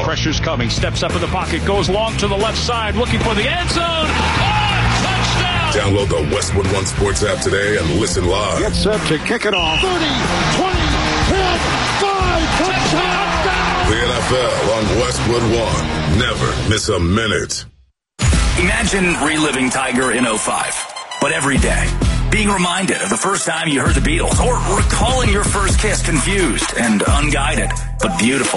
Pressure's coming. Steps up in the pocket. Goes long to the left side. Looking for the end zone. Oh, touchdown! Download the Westwood One Sports app today and listen live. Get set to kick it off. 30, 20, 10, 5, touchdown! The NFL on Westwood One. Never miss a minute. Imagine reliving Tiger in 05, but every day. Being reminded of the first time you heard the Beatles, or recalling your first kiss confused and unguided, but beautiful.